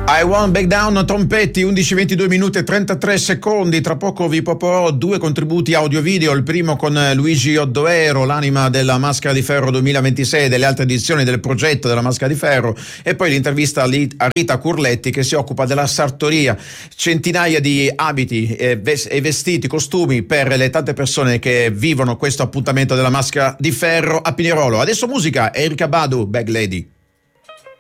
I Won't Back Down, Tom Petty, 11:22 minuti e 33 secondi. Tra poco vi proporrò due contributi audio-video, il primo con Luigi Oddoero, l'anima della Maschera di Ferro 2026 e delle altre edizioni del progetto della Maschera di Ferro, e poi l'intervista a Rita Curletti, che si occupa della sartoria, centinaia di abiti e vestiti, costumi per le tante persone che vivono questo appuntamento della Maschera di Ferro a Pinerolo. Adesso musica, Erykah Badu, Bag Lady.